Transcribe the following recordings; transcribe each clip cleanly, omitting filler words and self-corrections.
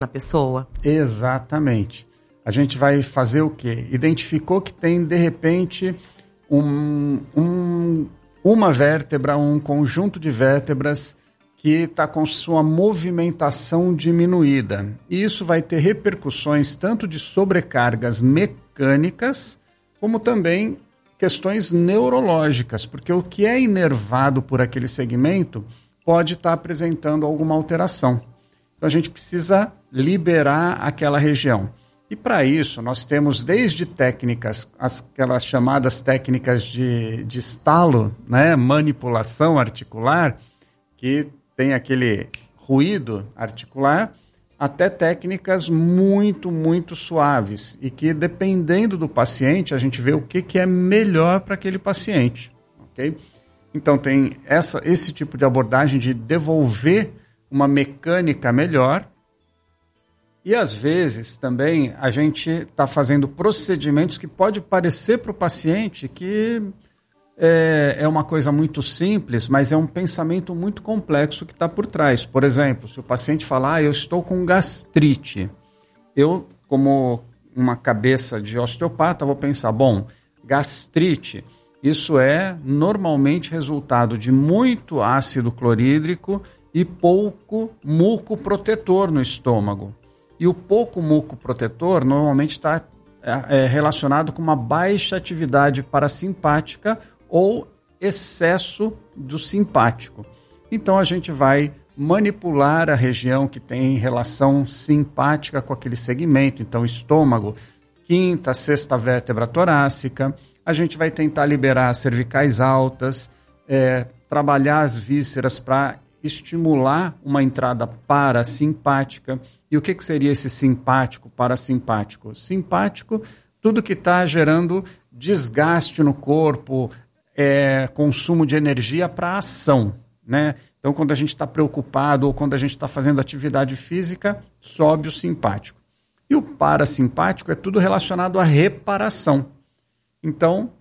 na pessoa? Exatamente. A gente vai fazer o quê? Identificou que tem, de repente, uma vértebra, um conjunto de vértebras que está com sua movimentação diminuída. E isso vai ter repercussões tanto de sobrecargas mecânicas, como também questões neurológicas, porque o que é inervado por aquele segmento pode estar apresentando alguma alteração. Então a gente precisa liberar aquela região. E para isso nós temos desde técnicas, aquelas chamadas técnicas de estalo, né, manipulação articular, que tem aquele ruído articular, até técnicas muito, muito suaves e que, dependendo do paciente, a gente vê o que é melhor para aquele paciente. Okay? Então, tem esse tipo de abordagem de devolver uma mecânica melhor e, às vezes, também a gente está fazendo procedimentos que pode parecer para o paciente que é uma coisa muito simples, mas é um pensamento muito complexo que está por trás. Por exemplo, se o paciente falar, eu estou com gastrite, eu, como uma cabeça de osteopata, vou pensar, bom, gastrite, isso é normalmente resultado de muito ácido clorídrico e pouco muco protetor no estômago. E o pouco muco protetor normalmente está relacionado com uma baixa atividade parasimpática ou excesso do simpático. Então a gente vai manipular a região que tem relação simpática com aquele segmento, então estômago, quinta, sexta vértebra torácica, a gente vai tentar liberar as cervicais altas, trabalhar as vísceras para estimular uma entrada parasimpática. E o que seria esse simpático, parasimpático? Simpático, tudo que está gerando desgaste no corpo, consumo de energia para ação, né? Então, quando a gente está preocupado ou quando a gente está fazendo atividade física, sobe o simpático. E o parasimpático é tudo relacionado à reparação. Então,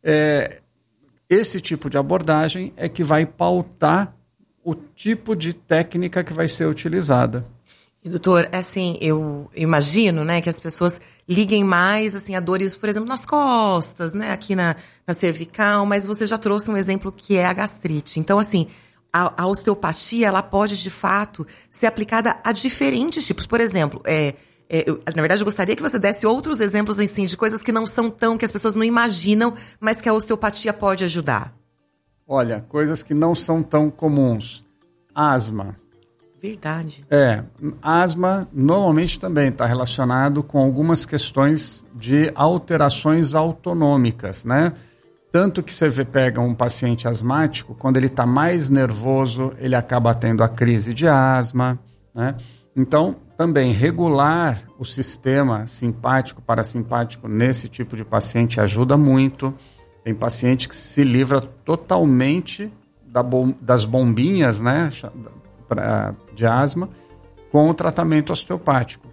esse tipo de abordagem é que vai pautar o tipo de técnica que vai ser utilizada. E, doutor, assim, eu imagino, né, que as pessoas liguem mais, assim, a dores, por exemplo, nas costas, né, aqui na cervical, mas você já trouxe um exemplo que é a gastrite. Então, assim, a osteopatia, ela pode, de fato, ser aplicada a diferentes tipos. Por exemplo, na verdade, eu gostaria que você desse outros exemplos, assim, de coisas que não são tão, que as pessoas não imaginam, mas que a osteopatia pode ajudar. Olha, coisas que não são tão comuns. Asma. Verdade. Asma normalmente também está relacionado com algumas questões de alterações autonômicas, né? Tanto que você pega um paciente asmático, quando ele está mais nervoso, ele acaba tendo a crise de asma, né? Então, também regular o sistema simpático, parasimpático nesse tipo de paciente ajuda muito. Tem paciente que se livra totalmente das bombinhas, né, de asma, com o tratamento osteopático.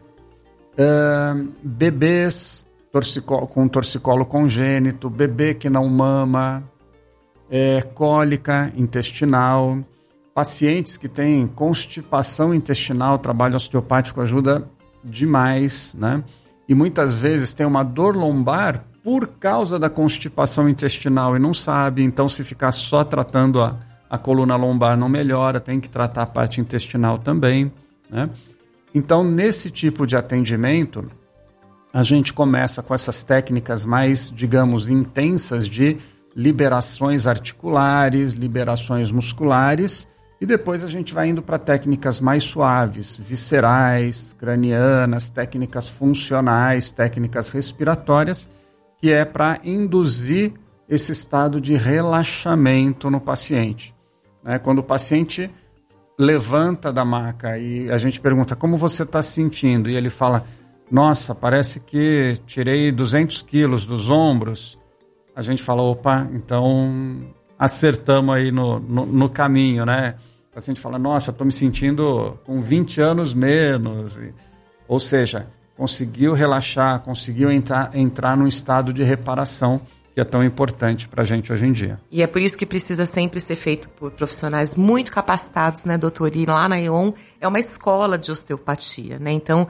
Bebês com torcicolo congênito, bebê que não mama, cólica intestinal, pacientes que têm constipação intestinal, o trabalho osteopático ajuda demais, né? E muitas vezes tem uma dor lombar por causa da constipação intestinal e não sabe, então se ficar só tratando a coluna lombar não melhora, tem que tratar a parte intestinal também, né? Então, nesse tipo de atendimento, a gente começa com essas técnicas mais, digamos, intensas de liberações articulares, liberações musculares, e depois a gente vai indo para técnicas mais suaves, viscerais, cranianas, técnicas funcionais, técnicas respiratórias, que é para induzir esse estado de relaxamento no paciente. Quando o paciente levanta da maca e a gente pergunta como você está se sentindo, e ele fala, nossa, parece que tirei 200 quilos dos ombros, a gente fala, opa, então acertamos aí no caminho, né? O paciente fala, nossa, estou me sentindo com 20 anos menos. Ou seja, conseguiu relaxar, conseguiu entrar num estado de reparação, que que é tão importante para a gente hoje em dia. E é por isso que precisa sempre ser feito por profissionais muito capacitados, né, doutor? E lá na EON é uma escola de osteopatia, né? Então,